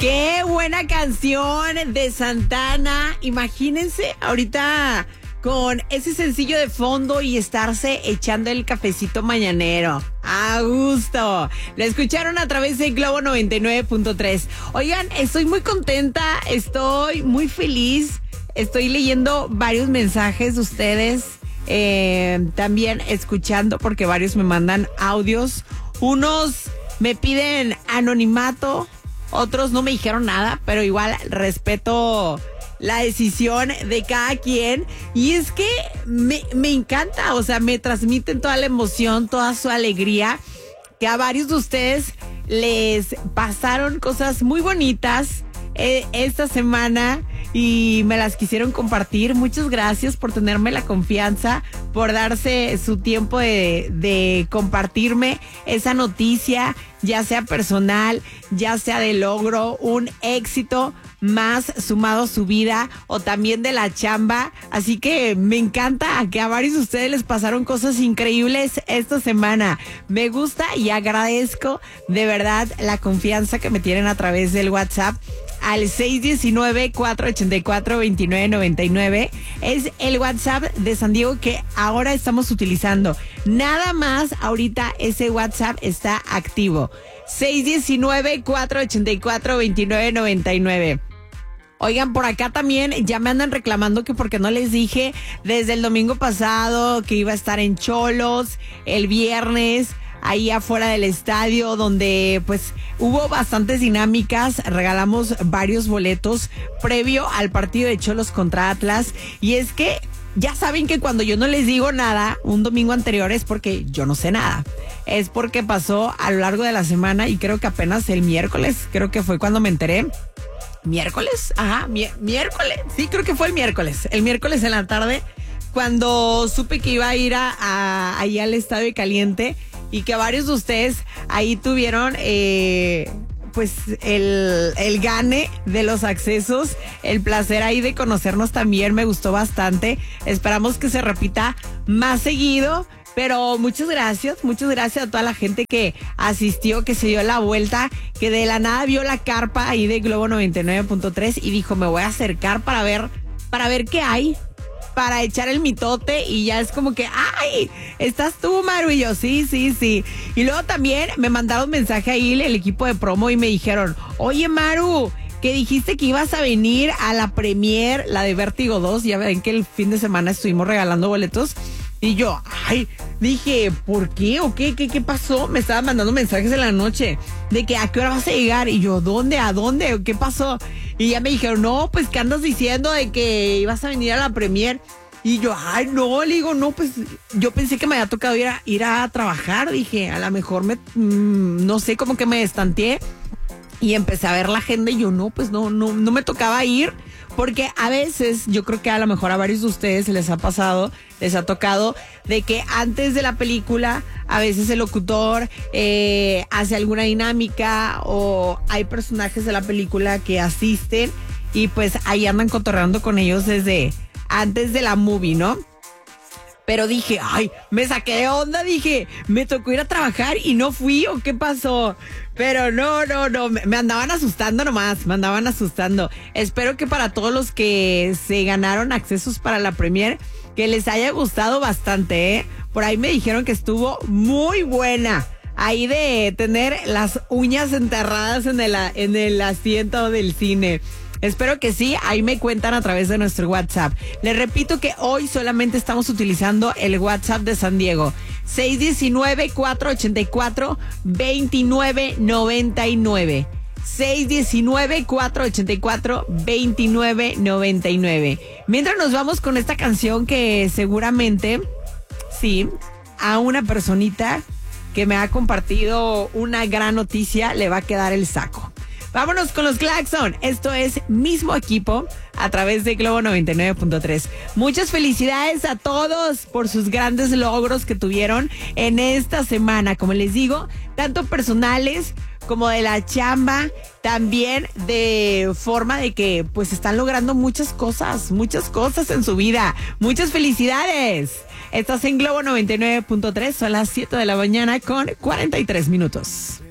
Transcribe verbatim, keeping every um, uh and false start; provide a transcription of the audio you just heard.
Qué buena canción de Santana. Imagínense ahorita con ese sencillo de fondo y estarse echando el cafecito mañanero. A gusto. La escucharon a través de Globo noventa y nueve punto tres. Oigan, estoy muy contenta, estoy muy feliz. Estoy leyendo varios mensajes de ustedes. Eh, también escuchando porque varios me mandan audios. Unos me piden anonimato. Otros no me dijeron nada, pero igual respeto la decisión de cada quien. Y es que me, me encanta, o sea, me transmiten toda la emoción, toda su alegría, que a varios de ustedes les pasaron cosas muy bonitas eh, esta semana y me las quisieron compartir. Muchas gracias por tenerme la confianza, por darse su tiempo de, de compartirme esa noticia, ya sea personal, ya sea de logro, un éxito más sumado a su vida o también de la chamba. Así que me encanta que a varios de ustedes les pasaron cosas increíbles esta semana. Me gusta y agradezco de verdad la confianza que me tienen a través del WhatsApp al seis uno nueve, cuatro ocho cuatro, dos nueve nueve nueve. Es el WhatsApp de San Diego que ahora estamos utilizando. Nada más ahorita ese WhatsApp está activo. seis uno nueve, cuatro ocho cuatro, dos nueve nueve nueve. Oigan, por acá también ya me andan reclamando que porque no les dije desde el domingo pasado que iba a estar en Xolos el viernes, ahí afuera del estadio, donde pues hubo bastantes dinámicas. Regalamos varios boletos previo al partido de Xolos contra Atlas. Y es que ya saben que cuando yo no les digo nada un domingo anterior es porque yo no sé nada. Es porque pasó a lo largo de la semana y creo que apenas el miércoles, creo que fue cuando me enteré. ¿Miércoles? Ajá, mi- miércoles. Sí, creo que fue el miércoles. El miércoles en la tarde, cuando supe que iba a ir a, a, ahí al Estadio Caliente y que varios de ustedes ahí tuvieron eh, pues el, el gane de los accesos, el placer ahí de conocernos también, me gustó bastante. Esperamos que se repita más seguido. Pero muchas gracias, muchas gracias a toda la gente que asistió, que se dio la vuelta, que de la nada vio la carpa ahí de Globo noventa y nueve punto tres y dijo, me voy a acercar para ver, para ver qué hay, para echar el mitote. Y ya es como que, ¡ay! ¿Estás tú, Maru? Y yo, sí, sí, sí. Y luego también me mandaron mensaje ahí el equipo de promo y me dijeron, oye, Maru, que dijiste que ibas a venir a la premier, la de Vértigo dos, ya ven que el fin de semana estuvimos regalando boletos. Y yo, ay, dije, ¿por qué? ¿O qué? ¿Qué, qué pasó? Me estaban mandando mensajes en la noche de que a qué hora vas a llegar. Y yo, ¿dónde? ¿A dónde? ¿Qué pasó? Y ya me dijeron, no, pues ¿qué andas diciendo de que ibas a venir a la premier? Y yo, ay, no, le digo, no, pues yo pensé que me había tocado ir a, ir a trabajar. Dije, a lo mejor me, mmm, no sé, como que me destanteé. Y empecé a ver la agenda y yo, no, pues no, no, no me tocaba ir. Porque a veces, yo creo que a lo mejor a varios de ustedes les ha pasado, les ha tocado, de que antes de la película, a veces el locutor eh, hace alguna dinámica o hay personajes de la película que asisten y pues ahí andan cotorreando con ellos desde antes de la movie, ¿no? Pero dije, ay, me saqué de onda, dije, me tocó ir a trabajar y no fui, ¿o qué pasó? Pero no, no, no, me, me andaban asustando nomás, me andaban asustando. Espero que para todos los que se ganaron accesos para la premier, que les haya gustado bastante, ¿eh? Por ahí me dijeron que estuvo muy buena. Ahí de tener las uñas enterradas en el, en el asiento del cine. Espero que sí, ahí me cuentan a través de nuestro WhatsApp. Les repito que hoy solamente estamos utilizando el WhatsApp de San Diego. seis uno nueve, cuatro ocho cuatro, dos nueve nueve nueve. seis uno nueve, cuatro ocho cuatro, dos nueve nueve nueve. Mientras nos vamos con esta canción que seguramente, sí, a una personita que me ha compartido una gran noticia le va a quedar el saco. Vámonos con los Claxon. Esto es Mismo Equipo a través de Globo noventa y nueve punto tres. Muchas felicidades a todos por sus grandes logros que tuvieron en esta semana. Como les digo, tanto personales como de la chamba, también de forma de que pues están logrando muchas cosas, muchas cosas en su vida. Muchas felicidades. Estás en Globo noventa y nueve punto tres, son las siete de la mañana con cuarenta y tres minutos.